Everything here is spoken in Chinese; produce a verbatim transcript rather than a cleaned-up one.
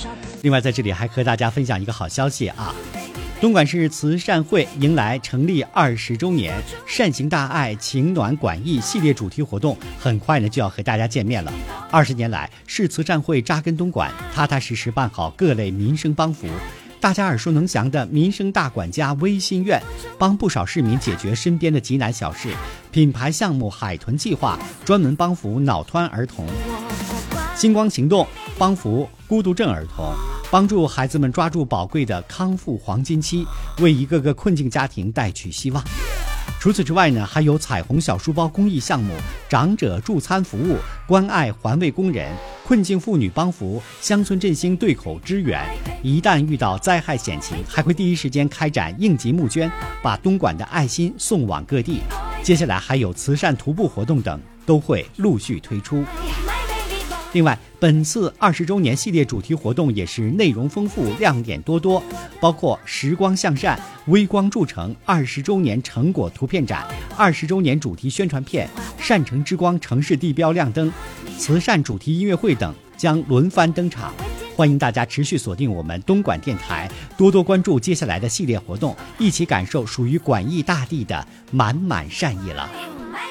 另外，在这里还和大家分享一个好消息啊！东莞市慈善会迎来成立二十周年，善行大爱情暖管益系列主题活动，很快呢就要和大家见面了。二十年来，市慈善会扎根东莞，踏踏实实办好各类民生帮扶。大家耳熟能详的民生大管家微心愿，帮不少市民解决身边的急难小事；品牌项目海豚计划，专门帮扶脑瘫儿童；星光行动，帮扶孤独症儿童，帮助孩子们抓住宝贵的康复黄金期，为一个个困境家庭带去希望。除此之外呢，还有彩虹小书包公益项目、长者助餐服务、关爱环卫工人、困境妇女帮扶、乡村振兴对口支援。一旦遇到灾害险情，还会第一时间开展应急募捐，把东莞的爱心送往各地。接下来还有慈善徒步活动等都会陆续推出。另外，本次二十周年系列主题活动也是内容丰富、亮点多多，包括时光向善、微光铸成二十周年成果图片展、二十周年主题宣传片、善城之光城市地标亮灯、慈善主题音乐会等将轮番登场。欢迎大家持续锁定我们东莞电台，多多关注接下来的系列活动，一起感受属于莞益大地的满满善意了。